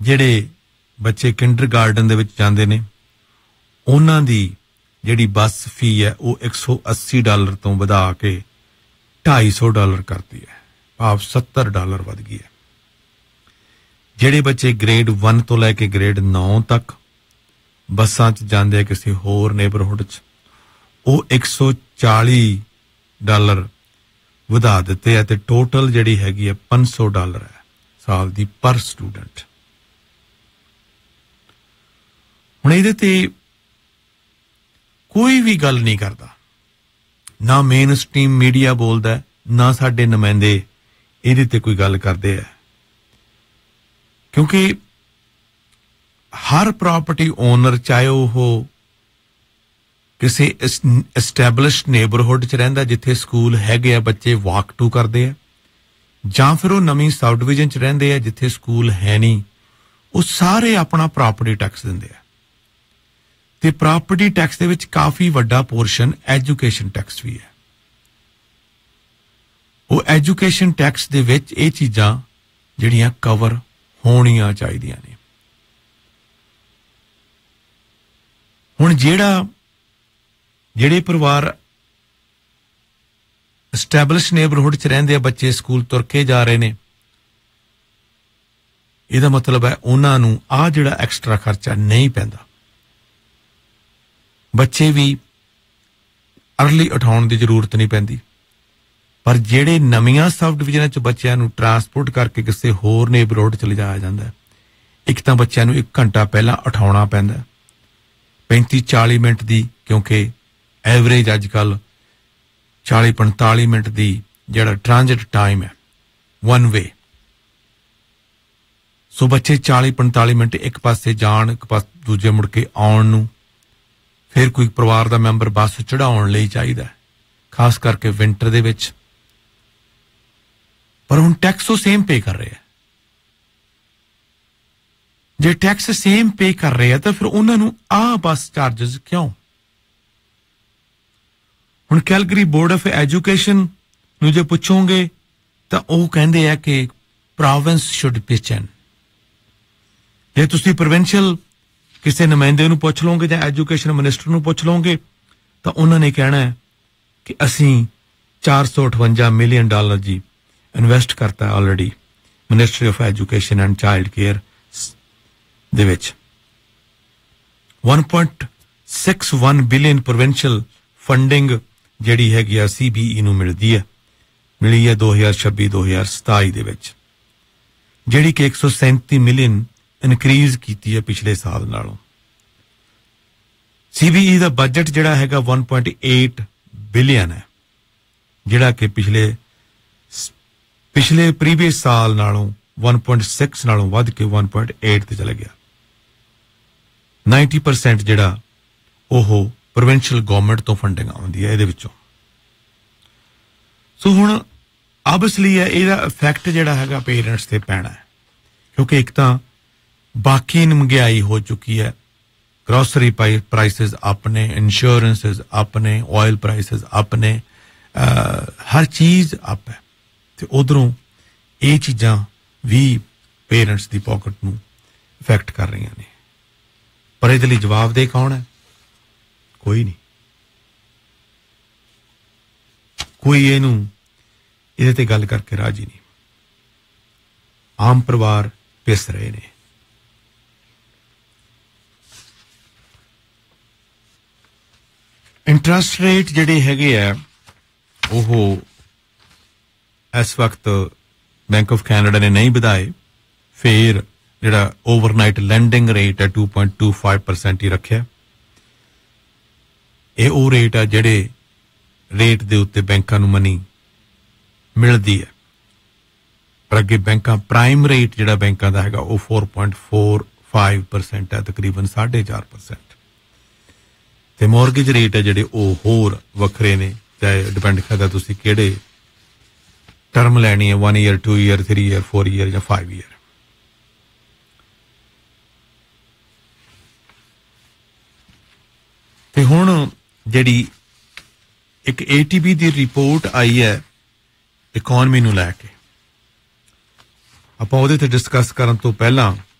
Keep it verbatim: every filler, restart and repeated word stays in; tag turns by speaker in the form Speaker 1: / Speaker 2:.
Speaker 1: ਜਿਹੜੇ ਬੱਚੇ ਕਿੰਡਰਗਾਰਡਨ ਦੇ ਵਿੱਚ ਜਾਂਦੇ ਨੇ ਉਹਨਾਂ ਦੀ ਜਿਹੜੀ ਬੱਸ ਫੀ ਹੈ ਉਹ ਇੱਕ ਸੌ ਅੱਸੀ ਡਾਲਰ ਤੋਂ ਵਧਾ ਕੇ ਢਾਈ ਸੌ ਡਾਲਰ ਕਰਤੀ ਹੈ, ਭਾਵ ਸੱਤਰ ਡਾਲਰ ਵੱਧ ਗਈ ਹੈ। ਜਿਹੜੇ ਬੱਚੇ ਗ੍ਰੇਡ ਇੱਕ ਤੋਂ ਲੈ ਕੇ ਗ੍ਰੇਡ ਨੌ ਤੱਕ ਬੱਸਾਂ 'ਚ ਜਾਂਦੇ ਆ ਕਿਸੇ ਹੋਰ ਨੇਬਰਹੁੱਡ 'ਚ, ਉਹ ਇੱਕ ਸੌ ਚਾਲੀ ਡਾਲਰ ਵਧਾ ਦਿੱਤੇ ਆ ਤੇ ਟੋਟਲ ਜਿਹੜੀ ਹੈਗੀ ਹੈ ਪੰਜ ਸੌ ਡਾਲਰ ਹੈ ਸਾਲ ਦੀ ਪਰ ਸਟੂਡੈਂਟ। ਹੁਣ ਇਹਦੇ ਤੇ ਕੋਈ ਵੀ ਗੱਲ ਨਹੀਂ ਕਰਦਾ, ਨਾ ਮੇਨ ਸਟ੍ਰੀਮ ਮੀਡੀਆ ਬੋਲਦਾ, ਨਾ ਸਾਡੇ ਨੁਮਾਇੰਦੇ ਇਹਦੇ ਤੇ ਕੋਈ ਗੱਲ ਕਰਦੇ ਆ, ਕਿਉਂਕਿ ਹਰ ਪ੍ਰਾਪਰਟੀ ਓਨਰ ਚਾਹੇ ਉਹ ਕਿਸੇ ਐਸਟੈਬਲਿਸ਼ਡ ਨੇਬਰਹੁੱਡ 'ਚ ਰਹਿੰਦਾ ਜਿੱਥੇ ਸਕੂਲ ਹੈਗੇ ਆ, ਬੱਚੇ ਵਾਕ ਟੂ ਕਰਦੇ ਆ, ਜਾਂ ਫਿਰ ਉਹ ਨਵੀਂ ਸਬ ਡਿਵੀਜ਼ਨ 'ਚ ਰਹਿੰਦੇ ਆ ਜਿੱਥੇ ਸਕੂਲ ਹੈ ਨਹੀਂ, ਉਹ ਸਾਰੇ ਆਪਣਾ ਪ੍ਰਾਪਰਟੀ ਟੈਕਸ ਦਿੰਦੇ ਆ। ਤੇ ਪ੍ਰਾਪਰਟੀ ਟੈਕਸ ਦੇ ਵਿੱਚ ਕਾਫੀ ਵੱਡਾ ਪੋਰਸ਼ਨ ਐਜੂਕੇਸ਼ਨ ਟੈਕਸ ਵੀ ਹੈ। ਉਹ ਐਜੂਕੇਸ਼ਨ ਟੈਕਸ ਦੇ ਵਿੱਚ ਇਹ ਚੀਜ਼ਾਂ ਜਿਹੜੀਆਂ ਕਵਰ ਹੋਣੀਆਂ ਚਾਹੀਦੀਆਂ ਨੇ। ਹੁਣ ਜਿਹੜਾ ਜਿਹੜੇ ਪਰਿਵਾਰ ਐਸਟੈਬਲਿਸ਼ ਨੇਬਰਹੁੱਡ 'ਚ ਰਹਿੰਦੇ ਆ, ਬੱਚੇ ਸਕੂਲ ਤੁਰ ਕੇ ਜਾ ਰਹੇ ਨੇ, ਇਹਦਾ ਮਤਲਬ ਹੈ ਉਹਨਾਂ ਨੂੰ ਆਹ ਜਿਹੜਾ ਐਕਸਟਰਾ ਖਰਚਾ ਨਹੀਂ ਪੈਂਦਾ। ਬੱਚੇ ਵੀ ਅਰਲੀ ਉਠਾਉਣ ਦੀ ਜ਼ਰੂਰਤ ਨਹੀਂ ਪੈਂਦੀ। ਪਰ ਜਿਹੜੇ ਨਵੀਆਂ ਸਬ ਡਿਵੀਜ਼ਨਾਂ 'ਚ ਬੱਚਿਆਂ ਨੂੰ ਟਰਾਂਸਪੋਰਟ ਕਰਕੇ ਕਿਸੇ ਹੋਰ ਨੇਬਰਹੁੱਡ 'ਚ ਲਿਜਾਇਆ ਜਾਂਦਾ, ਇੱਕ ਤਾਂ ਬੱਚਿਆਂ ਨੂੰ ਇੱਕ ਘੰਟਾ ਪਹਿਲਾਂ ਉਠਾਉਣਾ ਪੈਂਦਾ, ਪੈਂਤੀ ਚਾਲੀ ਮਿੰਟ ਦੀ, ਕਿਉਂਕਿ ਐਵਰੇਜ ਅੱਜ ਕੱਲ੍ਹ ਚਾਲੀ ਪੰਤਾਲੀ ਮਿੰਟ ਦੀ ਜਿਹੜਾ ਟ੍ਰਾਂਜ਼ਿਟ ਟਾਈਮ ਹੈ ਵਨ ਵੇ। ਸੋ ਬੱਚੇ ਚਾਲੀ ਪੰਤਾਲੀ ਮਿੰਟ ਇੱਕ ਪਾਸੇ ਜਾਣ, ਇੱਕ ਪਾਸੇ ਦੂਜੇ ਮੁੜ ਕੇ ਆਉਣ ਨੂੰ। ਫਿਰ ਕੋਈ ਪਰਿਵਾਰ ਦਾ ਮੈਂਬਰ ਬੱਸ ਚੜਾਉਣ ਲਈ ਚਾਹੀਦਾ, ਖਾਸ ਕਰਕੇ ਵਿੰਟਰ ਦੇ ਵਿੱਚ। ਪਰ ਹੁਣ ਟੈਕਸ ਉਹ ਸੇਮ ਪੇ ਕਰ ਰਹੇ ਆ। ਜੇ ਟੈਕਸ ਸੇਮ ਪੇ ਕਰ ਰਹੇ ਆ ਤਾਂ ਫਿਰ ਉਹਨਾਂ ਨੂੰ ਆਹ ਬੱਸ ਚਾਰਜਸ ਕਿਉਂ? ਹੁਣ ਕੈਲਗਰੀ ਬੋਰਡ ਆਫ ਐਜੂਕੇਸ਼ਨ ਨੂੰ ਜੇ ਪੁੱਛੋਗੇ ਤਾਂ ਉਹ ਕਹਿੰਦੇ ਆ ਕਿ ਪ੍ਰੋਵਿੰਸ ਸ਼ੁੱਡ ਪਿਚ ਇਨ। ਜੇ ਤੁਸੀਂ ਪ੍ਰੋਵਿੰਸ਼ੀਅਲ ਕਿਸੇ ਨੁਮਾਇੰਦੇ ਨੂੰ ਪੁੱਛ ਲਓਗੇ ਜਾਂ ਐਜੂਕੇਸ਼ਨ ਮਿਨਿਸਟਰ ਨੂੰ ਪੁੱਛ ਲਓਗੇ ਤਾਂ ਉਹਨਾਂ ਨੇ ਕਹਿਣਾ ਹੈ ਕਿ ਅਸੀਂ ਚਾਰ ਸੌ ਅਠਵੰਜਾ ਮਿਲੀਅਨ ਡਾਲਰ ਜੀ ਇਨਵੈਸਟ ਕਰਤਾ already ministry of education and child care ਦੇ ਵਿੱਚ। one point six one billion provincial funding ਜਿਹੜੀ ਹੈਗੀ ਆ ਸੀ ਬੀ ਈ ਨੂੰ ਮਿਲਦੀ ਹੈ, ਮਿਲੀ ਹੈ ਦੋ ਹਜ਼ਾਰ ਛੱਬੀ ਦੋ ਹਜ਼ਾਰ ਸਤਾਈ ਦੇ ਵਿੱਚ, ਜਿਹੜੀ ਕਿ ਇੱਕ ਸੌ ਸੈਂਤੀ ਮਿਲੀਅਨ ਇਨਕਰੀਜ਼ ਕੀਤੀ ਹੈ ਪਿਛਲੇ ਸਾਲ ਨਾਲੋਂ। ਸੀ ਬੀ ਈ ਦਾ ਬਜਟ ਜਿਹੜਾ ਹੈਗਾ one point eight ਬਿਲੀਅਨ ਹੈ, ਜਿਹੜਾ ਕਿ ਪਿਛਲੇ ਪਿਛਲੇ ਪ੍ਰੀਵੀਅਸ ਸਾਲ ਨਾਲੋਂ one point six ਨਾਲੋਂ ਵੱਧ ਕੇ one point eight ਤੇ ਚਲਾ ਗਿਆ। ninety percent ਜਿਹੜਾ ਉਹ ਪ੍ਰੋਵਿੰਸ਼ੀਅਲ ਗਵਰਨਮੈਂਟ ਤੋਂ ਫੰਡਿੰਗ ਆਉਂਦੀ ਹੈ ਇਹਦੇ ਵਿੱਚੋਂ। ਸੋ ਹੁਣ ਆਬਵੀਅਸਲੀ ਹੈ ਇਹਦਾ ਇਫੈਕਟ ਜਿਹੜਾ ਹੈਗਾ ਪੇਰੈਂਟਸ ਤੇ ਪੈਣਾ ਹੈ, ਕਿਉਂਕਿ ਇੱਕ ਤਾਂ ਬਾਕੀ ਮਹਿੰਗਾਈ ਹੋ ਚੁੱਕੀ ਹੈ, ਗਰੋਸਰੀ ਪ੍ਰਾਈਸਿਸ ਆਪਣੇ, ਇੰਸ਼ੋਰੈਂਸਿਸ ਆਪਣੇ, ਆਇਲ ਪ੍ਰਾਈਸਿਸ ਆਪਣੇ, ਹਰ ਚੀਜ਼ ਅਪ ਹੈ। ਤੇ ਉਧਰੋਂ ਇਹ ਚੀਜ਼ਾਂ ਵੀ ਪੇਰੈਂਟਸ ਦੀ ਪਾਕਟ ਨੂੰ ਇਫੈਕਟ ਕਰ ਰਹੀਆਂ ਨੇ। ਪਰ ਇਹਦੇ ਲਈ ਜਵਾਬਦੇਹ ਕੌਣ ਹੈ? ਕੋਈ ਨਹੀਂ। ਕੋਈ ਇਹਨੂੰ ਇਹਦੇ ਤੇ ਗੱਲ ਕਰਕੇ ਰਾਜੀ ਨਹੀਂ। ਆਮ ਪਰਿਵਾਰ ਪਿਸ ਰਹੇ ਨੇ। ਇੰਟਰਸਟ ਰੇਟ ਜਿਹੜੇ ਹੈਗੇ ਆ ਉਹ ਇਸ ਵਕਤ ਬੈਂਕ ਆਫ ਕੈਨੇਡਾ ਨੇ ਨਹੀਂ ਵਧਾਏ। ਫਿਰ ਜਿਹੜਾ ਓਵਰਨਾਈਟ ਲੈਂਡਿੰਗ ਰੇਟ ਹੈ two point two five percent ਹੀ ਰੱਖਿਆ। ਇਹ ਉਹ ਰੇਟ ਆ ਜਿਹੜੇ ਰੇਟ ਦੇ ਉੱਤੇ ਬੈਂਕਾਂ ਨੂੰ ਮਨੀ ਮਿਲਦੀ ਹੈ। ਪਰ ਅੱਗੇ ਬੈਂਕਾਂ ਪ੍ਰਾਈਮ ਰੇਟ ਜਿਹੜਾ ਬੈਂਕਾਂ ਦਾ ਹੈਗਾ ਉਹ four point four five percent ਹੈ, ਤਕਰੀਬਨ ਸਾਢੇ ਚਾਰ ਪਰਸੈਂਟ। ਤੇ ਮੌਰਗੇਜ ਰੇਟ ਹੈ ਜਿਹੜੇ ਉਹ ਹੋਰ ਵੱਖਰੇ ਨੇ, ਚਾਹੇ ਡਿਪੈਂਡ ਕਰਦਾ ਤੁਸੀਂ ਕਿਹੜੇ ਟਰਮ ਲੈਣੀ ਹੈ, one year, two year, three year, four year ਜਾਂ five year। ਤੇ ਹੁਣ ਜਿਹੜੀ ਇੱਕ A T B the report ਆਈ ਹੈ ਇਕਨੋਮੀ ਨੂੰ ਲੈ ਕੇ, ਆਪਾਂ ਉਹਦੇ ਤੇ ਡਿਸਕਸ ਕਰਨ ਤੋਂ ਪਹਿਲਾਂ